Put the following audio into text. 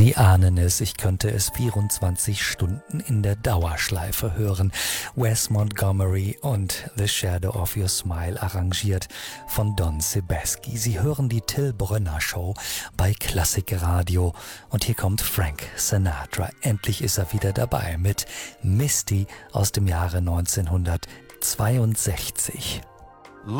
Sie ahnen es, ich könnte es 24 Stunden in der Dauerschleife hören. Wes Montgomery und The Shadow of Your Smile, arrangiert von Don Sebesky. Sie hören die Till Brönner Show bei Klassikradio. Und hier kommt Frank Sinatra. Endlich ist er wieder dabei mit Misty aus dem Jahre 1962.